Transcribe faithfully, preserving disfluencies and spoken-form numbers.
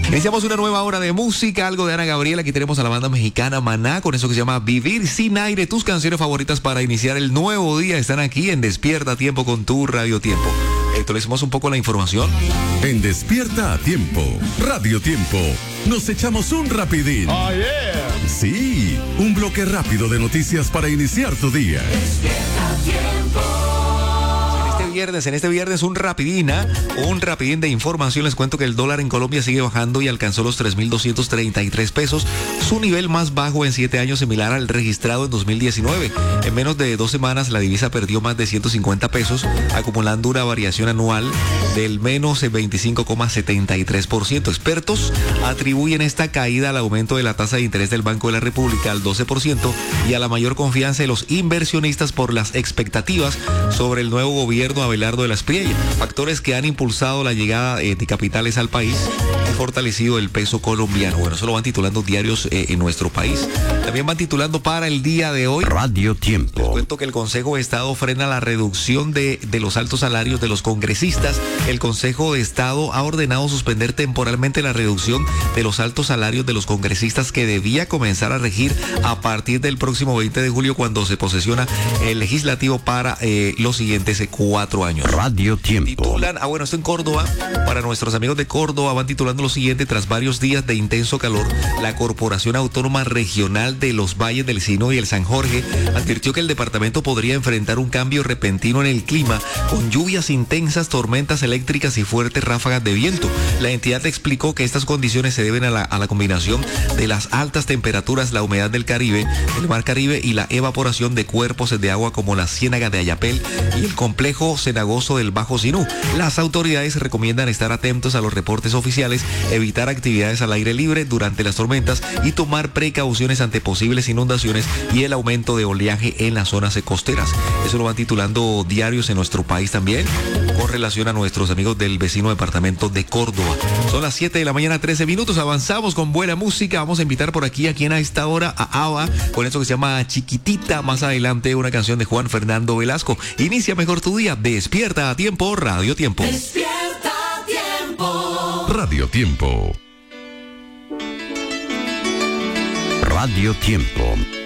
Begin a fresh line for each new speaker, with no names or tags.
Iniciamos una nueva hora de música, algo de Ana Gabriela. Aquí tenemos a la banda mexicana Maná con eso que se llama Vivir Sin Aire. Tus canciones favoritas para iniciar el nuevo día están aquí en Despierta a Tiempo con tu Radio Tiempo. Actualicemos un poco la información.
En Despierta a Tiempo, Radio Tiempo, nos echamos un rapidín.
Oh, yeah.
Sí, un bloque rápido de noticias para iniciar tu día.
Despierta a Tiempo.
Viernes, en este viernes un rapidín, ¿eh? un rapidín de información. Les cuento que el dólar en Colombia sigue bajando y alcanzó los tres mil doscientos treinta y tres pesos, su nivel más bajo en siete años, similar al registrado en dos mil diecinueve. En menos de dos semanas la divisa perdió más de ciento cincuenta pesos, acumulando una variación anual del menos veinticinco coma setenta y tres por ciento. Expertos atribuyen esta caída al aumento de la tasa de interés del Banco de la República al doce por ciento y a la mayor confianza de los inversionistas por las expectativas sobre el nuevo gobierno Abelardo de la Espriella, factores que han impulsado la llegada eh, de capitales al país y fortalecido el peso colombiano. Bueno, eso lo van titulando diarios eh, en nuestro país. También van titulando para el día de hoy.
Radio Tiempo.
Les cuento que el Consejo de Estado frena la reducción de, de los altos salarios de los congresistas. El Consejo de Estado ha ordenado suspender temporalmente la reducción de los altos salarios de los congresistas que debía comenzar a regir a partir del próximo veinte de julio, cuando se posesiona el legislativo para eh, los siguientes cuatro años.
Radio Tiempo.
Titulan, ah bueno, esto en Córdoba, para nuestros amigos de Córdoba, van titulando lo siguiente: tras varios días de intenso calor, la Corporación Autónoma Regional de los Valles del Sino y el San Jorge advirtió que el departamento podría enfrentar un cambio repentino en el clima, con lluvias intensas, tormentas eléctricas y fuertes ráfagas de viento. La entidad explicó que estas condiciones se deben a la, a la combinación de las altas temperaturas, la humedad del Caribe, el Mar Caribe y la evaporación de cuerpos de agua como la Ciénaga de Ayapel y el complejo cenagoso del Bajo Sinú. Las autoridades recomiendan estar atentos a los reportes oficiales, evitar actividades al aire libre durante las tormentas y tomar precauciones ante posibles inundaciones y el aumento de oleaje en las zonas costeras. Eso lo van titulando diarios en nuestro país también, con relación a nuestros amigos del vecino departamento de Córdoba. Son las siete de la mañana, trece minutos. Avanzamos con buena música. Vamos a invitar por aquí a quien a esta hora a ABBA con eso que se llama Chiquitita. Más adelante una canción de Juan Fernando Velasco. Inicia mejor tu día. Despierta a Tiempo, Radio Tiempo.
Despierta a Tiempo.
Radio Tiempo. Radio Tiempo.